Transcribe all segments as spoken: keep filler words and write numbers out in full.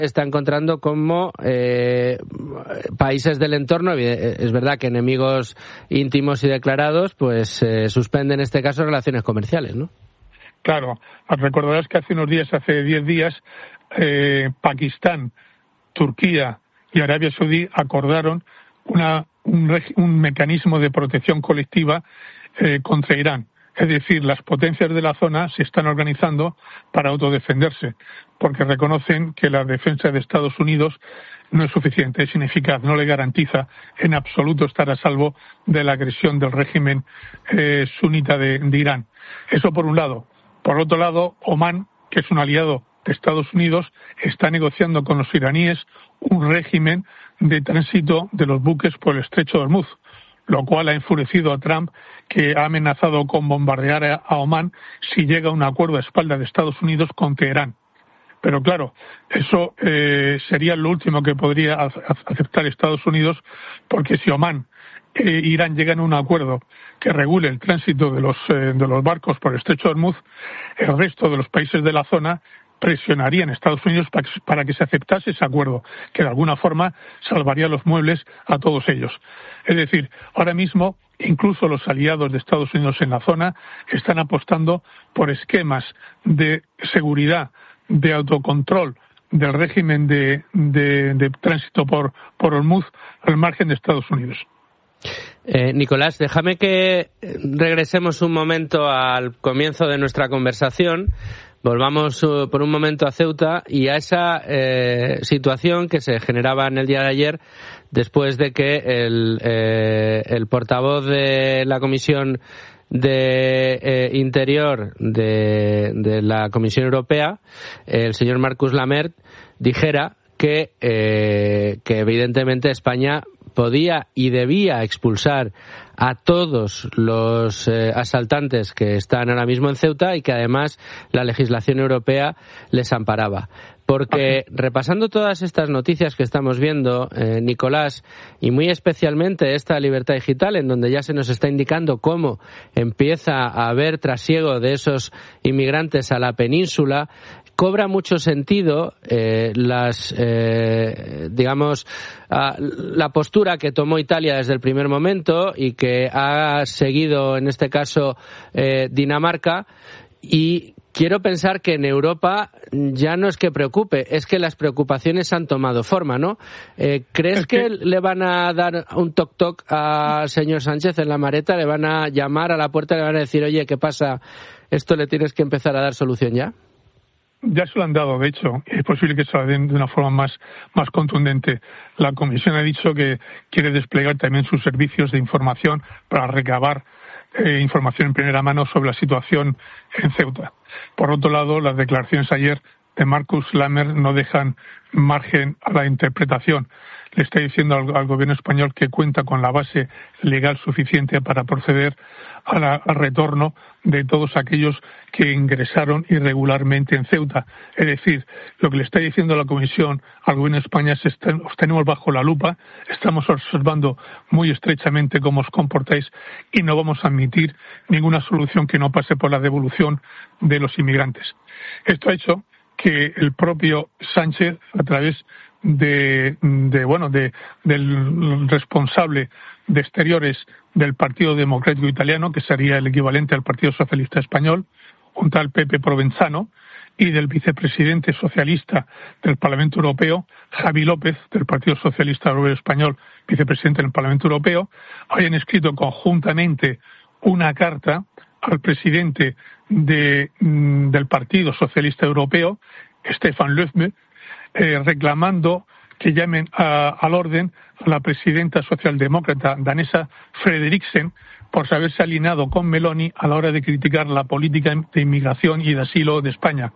está encontrando como eh, países del entorno, es verdad que enemigos íntimos y declarados, pues eh, suspenden en este caso relaciones comerciales, ¿no? Claro, recordarás que hace unos días, hace diez días, eh, Pakistán, Turquía y Arabia Saudí acordaron una, un, un mecanismo de protección colectiva eh, contra Irán. Es decir, las potencias de la zona se están organizando para autodefenderse, porque reconocen que la defensa de Estados Unidos no es suficiente, es ineficaz, no le garantiza en absoluto estar a salvo de la agresión del régimen eh, sunita de, de Irán. Eso por un lado. Por otro lado, Omán, que es un aliado de Estados Unidos, está negociando con los iraníes un régimen de tránsito de los buques por el estrecho de Hormuz, lo cual ha enfurecido a Trump, que ha amenazado con bombardear a Omán si llega a un acuerdo a espaldas de Estados Unidos con Teherán. Pero claro, eso eh, sería lo último que podría aceptar Estados Unidos, porque si Omán e Irán llegan a un acuerdo que regule el tránsito de los, eh, de los barcos por el estrecho de Hormuz, el resto de los países de la zona presionarían a Estados Unidos para que, para que se aceptase ese acuerdo, que de alguna forma salvaría los muebles a todos ellos. Es decir, ahora mismo incluso los aliados de Estados Unidos en la zona están apostando por esquemas de seguridad, de autocontrol del régimen de, de, de tránsito por, por Hormuz al margen de Estados Unidos. Eh, Nicolás, déjame que regresemos un momento al comienzo de nuestra conversación. Volvamos uh, por un momento a Ceuta y a esa eh, situación que se generaba en el día de ayer después de que el, eh, el portavoz de la Comisión de eh, Interior de, de la Comisión Europea, el señor Marcus Lamert, dijera que, eh, que evidentemente España podía y debía expulsar a todos los eh, asaltantes que están ahora mismo en Ceuta y que además la legislación europea les amparaba. Porque repasando todas estas noticias que estamos viendo, eh, Nicolás, y muy especialmente esta Libertad Digital, en donde ya se nos está indicando cómo empieza a haber trasiego de esos inmigrantes a la península, cobra mucho sentido eh, las, eh, digamos, uh, la postura que tomó Italia desde el primer momento y que ha seguido, en este caso, eh, Dinamarca. Y quiero pensar que en Europa ya no es que preocupe, es que las preocupaciones han tomado forma, ¿no? Eh, ¿Crees que le van a dar un toc-toc al señor Sánchez en la Mareta? ¿Le van a llamar a la puerta y le van a decir, oye, ¿qué pasa? ¿Esto le tienes que empezar a dar solución ya? Ya se lo han dado, de hecho, es posible que se lo den de una forma más, más contundente. La Comisión ha dicho que quiere desplegar también sus servicios de información para recabar eh, información en primera mano sobre la situación en Ceuta. Por otro lado, las declaraciones ayer de Marcus Lamert no dejan margen a la interpretación. Le está diciendo al, al gobierno español que cuenta con la base legal suficiente para proceder a la, al retorno de todos aquellos que ingresaron irregularmente en Ceuta. Es decir, lo que le está diciendo la Comisión al gobierno de España es que os tenemos bajo la lupa, estamos observando muy estrechamente cómo os comportáis y no vamos a admitir ninguna solución que no pase por la devolución de los inmigrantes. Esto ha hecho que el propio Sánchez, a través de, de bueno, de, del responsable de Exteriores del Partido Democrático Italiano, que sería el equivalente al Partido Socialista Español, un tal Pepe Provenzano, y del vicepresidente socialista del Parlamento Europeo, Javi López, del Partido Socialista Obrero Español, vicepresidente del Parlamento Europeo, hayan escrito conjuntamente una carta al presidente de, del Partido Socialista Europeo, Stefan Löfven, eh, reclamando que llamen a, al orden a la presidenta socialdemócrata danesa Frederiksen por haberse alineado con Meloni a la hora de criticar la política de inmigración y de asilo de España.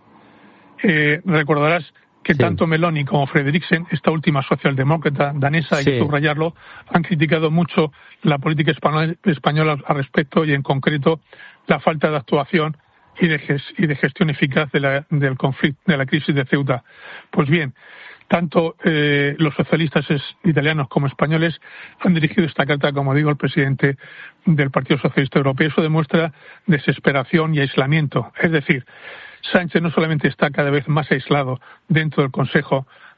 Eh, recordarás que sí. Tanto Meloni como Frederiksen, esta última socialdemócrata danesa, sí. Hay que subrayarlo, han criticado mucho la política española al respecto y en concreto la falta de actuación y de, ges- y de gestión eficaz de la, del conflicto, de la crisis de Ceuta. Pues bien, tanto eh, los socialistas italianos como españoles han dirigido esta carta, como digo, al presidente del Partido Socialista Europeo. Eso demuestra desesperación y aislamiento. Es decir, Sánchez no solamente está cada vez más aislado dentro del Consejo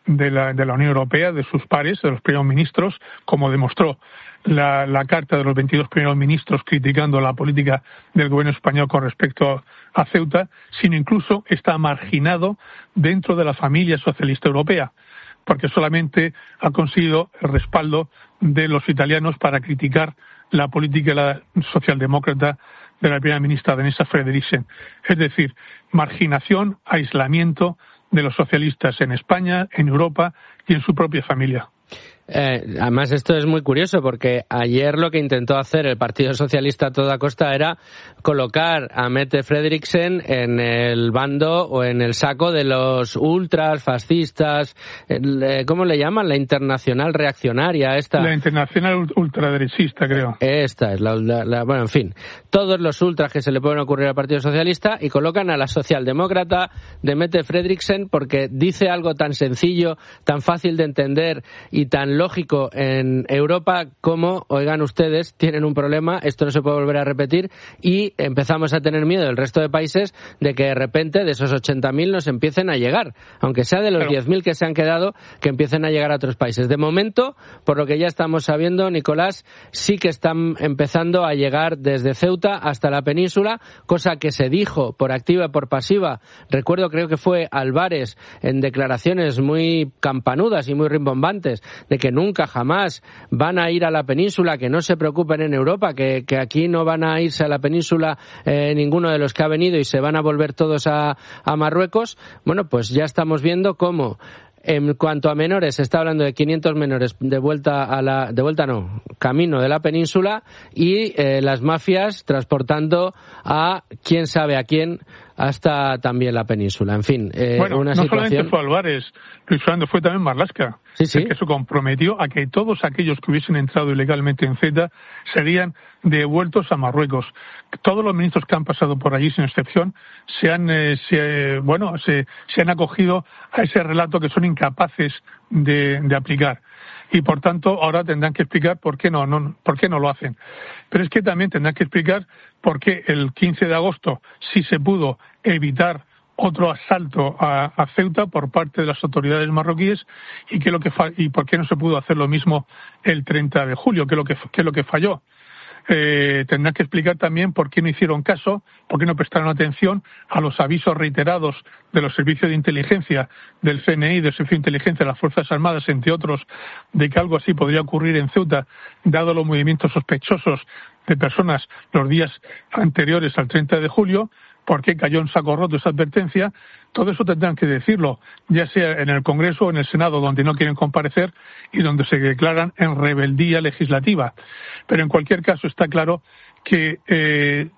de la, de la Unión Europea, de sus pares, de los primeros ministros, como demostró la, la carta de los veintidós primeros ministros criticando la política del gobierno español con respecto a Ceuta, sino incluso está marginado dentro de la familia socialista europea, porque solamente ha conseguido el respaldo de los italianos para criticar la política de la socialdemócrata de la primera ministra danesa Frederiksen. Es decir, marginación, aislamiento de los socialistas en España, en Europa y en su propia familia. Eh, además, esto es muy curioso porque ayer lo que intentó hacer el Partido Socialista a toda costa era colocar a Mette Frederiksen en el bando o en el saco de los ultras, fascistas, eh, ¿cómo le llaman? La internacional reaccionaria. Esta. La internacional ultraderechista, creo. Esta es la, la, la... Bueno, en fin, todos los ultras que se le pueden ocurrir al Partido Socialista y colocan a la socialdemócrata de Mette Frederiksen porque dice algo tan sencillo, tan fácil de entender y tan lógico en Europa como, oigan ustedes, tienen un problema, esto no se puede volver a repetir y empezamos a tener miedo el resto de países de que de repente de esos ochenta mil nos empiecen a llegar, aunque sea de los claro. diez mil que se han quedado, que empiecen a llegar a otros países. De momento, por lo que ya estamos sabiendo, Nicolás, sí que están empezando a llegar desde Ceuta hasta la península, cosa que se dijo por activa y por pasiva. Recuerdo, creo que fue Álvarez en declaraciones muy campanudas y muy rimbombantes de que nunca jamás van a ir a la península, que no se preocupen en Europa, que, que aquí no van a irse a la península eh, ninguno de los que ha venido y se van a volver todos a, a Marruecos. Bueno, pues ya estamos viendo cómo en cuanto a menores, se está hablando de quinientos menores de vuelta a la, de vuelta no, camino de la península y eh, las mafias transportando a quién sabe a quién hasta también la península. En fin, eh, bueno, una no situación... solamente fue Álvarez, Luis Fernando, fue también Marlaska, sí, sí. que se comprometió a que todos aquellos que hubiesen entrado ilegalmente en Ceuta serían devueltos a Marruecos. Todos los ministros que han pasado por allí, sin excepción, se han, eh, se, bueno, se, se han acogido a ese relato que son incapaces de, de aplicar. Y por tanto ahora tendrán que explicar por qué no, no, por qué no lo hacen. Pero es que también tendrán que explicar por qué el quince de agosto sí se pudo evitar otro asalto a, a Ceuta por parte de las autoridades marroquíes y qué lo que fa- y por qué no se pudo hacer lo mismo el treinta de julio, qué es lo que qué es lo que falló. Eh, tendrán que explicar también por qué no hicieron caso, por qué no prestaron atención a los avisos reiterados de los servicios de inteligencia, del C N I, del Servicio de Inteligencia de las Fuerzas Armadas, entre otros, de que algo así podría ocurrir en Ceuta, dado los movimientos sospechosos de personas los días anteriores al treinta de julio, por qué cayó en saco roto esa advertencia. Todo eso tendrán que decirlo, ya sea en el Congreso o en el Senado, donde no quieren comparecer y donde se declaran en rebeldía legislativa. Pero en cualquier caso está claro que eh,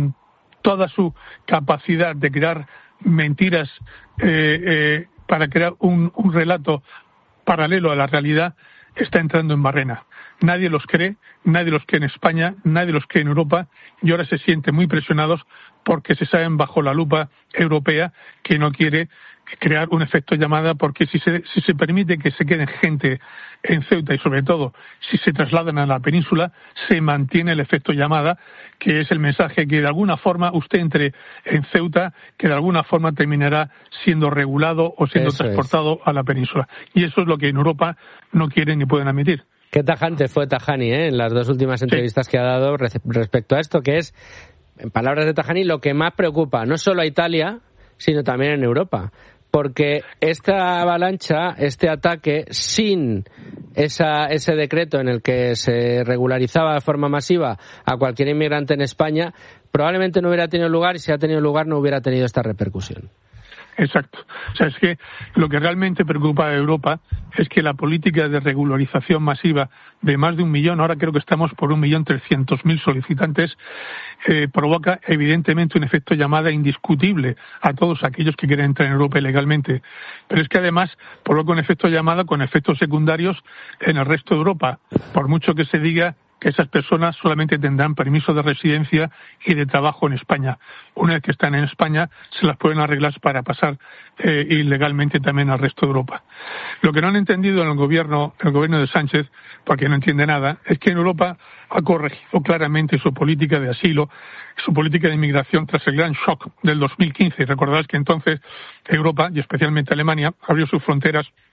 toda su capacidad de crear mentiras eh, eh, para crear un, un relato paralelo a la realidad está entrando en barrena. Nadie los cree, nadie los cree en España, nadie los cree en Europa y ahora se sienten muy presionados porque se saben bajo la lupa europea que no quiere crear un efecto llamada, porque si se, si se permite que se queden gente en Ceuta y sobre todo si se trasladan a la península, se mantiene el efecto llamada, que es el mensaje que de alguna forma usted entre en Ceuta, que de alguna forma terminará siendo regulado o siendo eso transportado es. a la península. Y eso es lo que en Europa no quieren ni pueden admitir. Qué tajante fue Tajani, ¿eh? En las dos últimas entrevistas sí. que ha dado respecto a esto, que es, en palabras de Tajani, lo que más preocupa no solo a Italia, sino también en Europa. Porque esta avalancha, este ataque, sin esa, ese decreto en el que se regularizaba de forma masiva a cualquier inmigrante en España, probablemente no hubiera tenido lugar y si ha tenido lugar no hubiera tenido esta repercusión. Exacto. O sea, es que lo que realmente preocupa a Europa es que la política de regularización masiva de más de un millón, ahora creo que estamos por un millón trescientos mil solicitantes, eh, provoca evidentemente un efecto llamada indiscutible a todos aquellos que quieren entrar en Europa ilegalmente. Pero es que además provoca un efecto llamada con efectos secundarios en el resto de Europa. Por mucho que se diga que esas personas solamente tendrán permiso de residencia y de trabajo en España. Una vez que están en España, se las pueden arreglar para pasar eh, ilegalmente también al resto de Europa. Lo que no han entendido en el gobierno, el gobierno de Sánchez, porque no entiende nada, es que en Europa ha corregido claramente su política de asilo, su política de inmigración tras el gran shock del dos mil quince. Recordarás que entonces Europa, y especialmente Alemania, abrió sus fronteras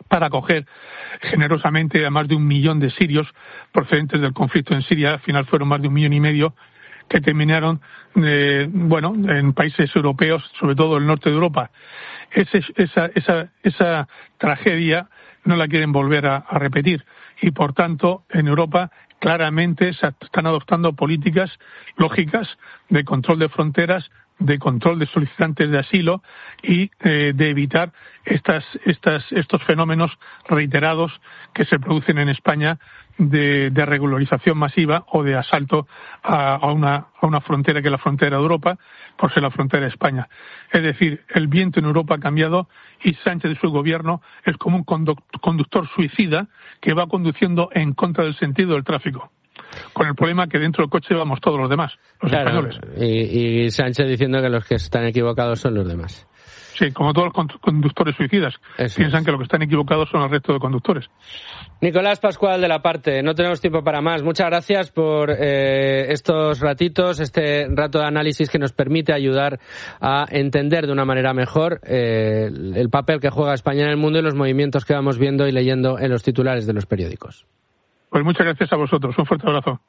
para acoger generosamente a más de un millón de sirios procedentes del conflicto en Siria. Al final fueron más de un millón y medio que terminaron, eh, bueno, en países europeos, sobre todo el norte de Europa. Ese, esa, esa, esa tragedia no la quieren volver a, a repetir y, por tanto, en Europa claramente se están adoptando políticas lógicas de control de fronteras, de control de solicitantes de asilo y eh, de evitar estas, estas, estos fenómenos reiterados que se producen en España de, de regularización masiva o de asalto a, a, una, a una frontera que es la frontera de Europa por ser la frontera de España. Es decir, el viento en Europa ha cambiado y Sánchez y su gobierno es como un conductor suicida que va conduciendo en contra del sentido del tráfico. Con el problema que dentro del coche vamos todos los demás, los claro, españoles. Y, y Sánchez diciendo que los que están equivocados son los demás. Sí, como todos los conductores suicidas. Eso piensan es. que los que están equivocados son el resto de conductores. Nicolás Pascual de la Parte, no tenemos tiempo para más. Muchas gracias por eh, estos ratitos, este rato de análisis que nos permite ayudar a entender de una manera mejor eh, el papel que juega España en el mundo y los movimientos que vamos viendo y leyendo en los titulares de los periódicos. Pues muchas gracias a vosotros. Un fuerte abrazo.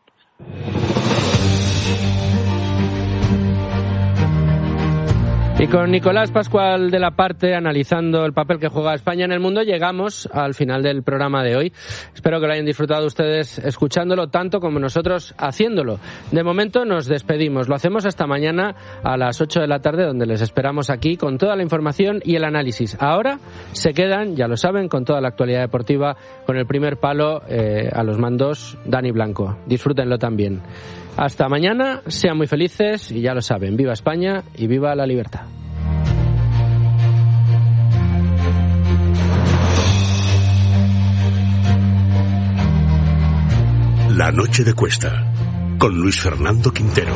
Y con Nicolás Pascual de la Parte analizando el papel que juega España en el mundo, llegamos al final del programa de hoy. Espero que lo hayan disfrutado ustedes escuchándolo tanto como nosotros haciéndolo. De momento nos despedimos. Lo hacemos hasta mañana a las ocho de la tarde, donde les esperamos aquí con toda la información y el análisis. Ahora se quedan, ya lo saben, con toda la actualidad deportiva, con el primer palo eh, a los mandos Dani Blanco. Disfrútenlo también. Hasta mañana, sean muy felices y ya lo saben, viva España y viva la libertad. La noche de Cuesta, con Luis Fernando Quintero.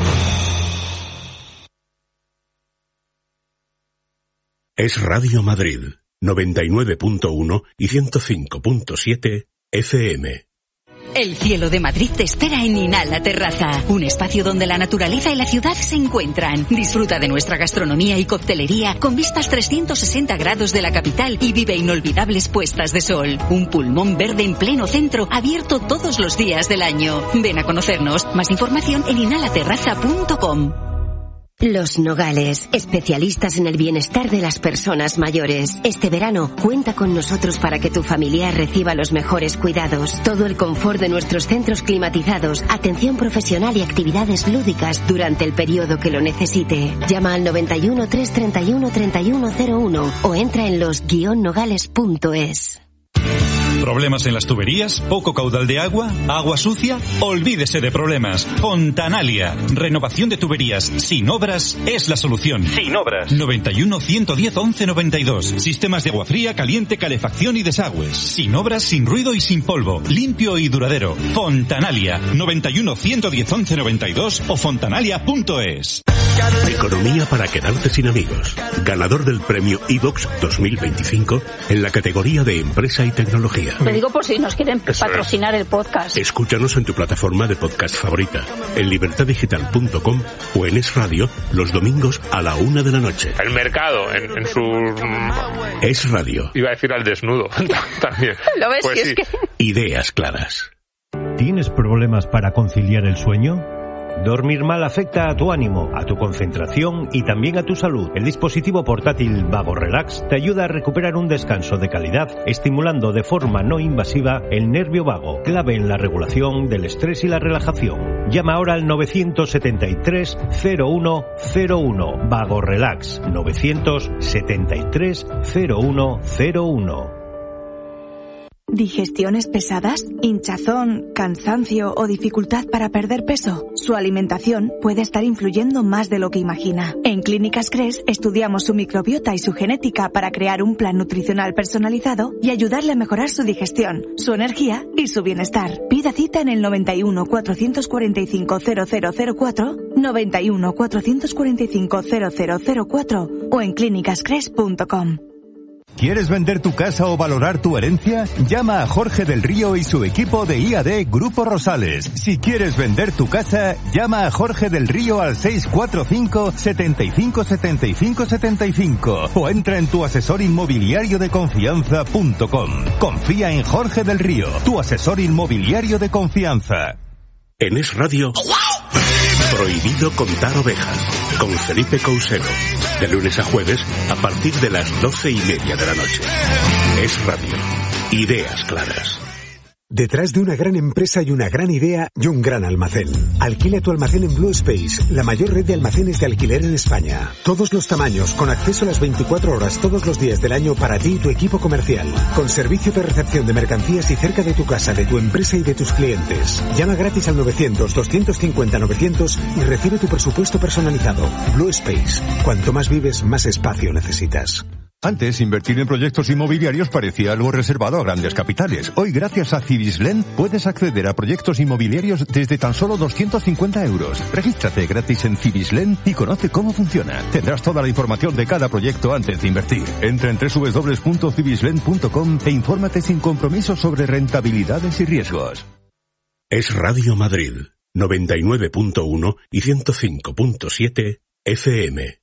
Es Radio Madrid, noventa y nueve punto uno y ciento cinco punto siete F M. El cielo de Madrid te espera en Inhala Terraza, un espacio donde la naturaleza y la ciudad se encuentran. Disfruta de nuestra gastronomía y coctelería con vistas trescientos sesenta grados de la capital y vive inolvidables puestas de sol. Un pulmón verde en pleno centro, abierto todos los días del año. Ven a conocernos. Más información en inhala terraza punto com. Los Nogales, especialistas en el bienestar de las personas mayores. Este verano, cuenta con nosotros para que tu familiar reciba los mejores cuidados. Todo el confort de nuestros centros climatizados, atención profesional y actividades lúdicas durante el periodo que lo necesite. Llama al noventa y uno, trescientos treinta y uno, treinta y uno cero uno o entra en los guion nogales punto es. ¿Problemas en las tuberías? ¿Poco caudal de agua? ¿Agua sucia? Olvídese de problemas. Fontanalia. Renovación de tuberías sin obras es la solución. Sin obras. noventa y uno, ciento diez, once noventa y dos. Sistemas de agua fría, caliente, calefacción y desagües. Sin obras, sin ruido y sin polvo. Limpio y duradero. Fontanalia. noventa y uno, ciento diez, once noventa y dos o fontanalia punto es. Economía para quedarte sin amigos. Ganador del premio iVox dos mil veinticinco en la categoría de empresa y tecnología. Lo digo por si nos quieren patrocinar el podcast. Escúchanos en tu plataforma de podcast favorita, en libertad digital punto com o en Es Radio los domingos a la una de la noche. El mercado en, en su... Es Radio. Iba a decir al desnudo también. ¿Lo ves? Pues sí. sí. Es que... Ideas claras. ¿Tienes problemas para conciliar el sueño? Dormir mal afecta a tu ánimo, a tu concentración y también a tu salud. El dispositivo portátil Vago Relax te ayuda a recuperar un descanso de calidad, estimulando de forma no invasiva el nervio vago, clave en la regulación del estrés y la relajación. Llama ahora al nueve siete tres, cero uno cero uno. Vago Relax, nueve siete tres, cero uno cero uno. ¿Digestiones pesadas? ¿Hinchazón, cansancio o dificultad para perder peso? Su alimentación puede estar influyendo más de lo que imagina. En Clínicas Cres estudiamos su microbiota y su genética para crear un plan nutricional personalizado y ayudarle a mejorar su digestión, su energía y su bienestar. Pida cita en el noventa y uno, cuatrocientos cuarenta y cinco, cero cero cero cuatro, noventa y uno, cuatrocientos cuarenta y cinco, cero cero cero cuatro o en clínicas cres punto com. ¿Quieres vender tu casa o valorar tu herencia? Llama a Jorge del Río y su equipo de I A D Grupo Rosales. Si quieres vender tu casa, llama a Jorge del Río al seis cuatro cinco, siete cinco, siete cinco, siete cinco o entra en tu asesor inmobiliario de confianza punto com. Confía en Jorge del Río, tu asesor inmobiliario de confianza. En Es Radio, prohibido contar ovejas, con Felipe Couselo. De lunes a jueves, a partir de las doce y media de la noche. Es Radio. Ideas claras. Detrás de una gran empresa y una gran idea y un gran almacén. Alquila tu almacén en Blue Space, la mayor red de almacenes de alquiler en España. Todos los tamaños, con acceso a las veinticuatro horas todos los días del año para ti y tu equipo comercial. Con servicio de recepción de mercancías y cerca de tu casa, de tu empresa y de tus clientes. Llama gratis al novecientos, doscientos cincuenta, novecientos y recibe tu presupuesto personalizado. Blue Space. Cuanto más vives, más espacio necesitas. Antes, invertir en proyectos inmobiliarios parecía algo reservado a grandes capitales. Hoy, gracias a Cibislen, puedes acceder a proyectos inmobiliarios desde tan solo doscientos cincuenta euros. Regístrate gratis en Cibislen y conoce cómo funciona. Tendrás toda la información de cada proyecto antes de invertir. Entra en doble u doble u doble u punto cibislen punto com e infórmate sin compromiso sobre rentabilidades y riesgos. Es Radio Madrid, noventa y nueve punto uno y ciento cinco punto siete F M.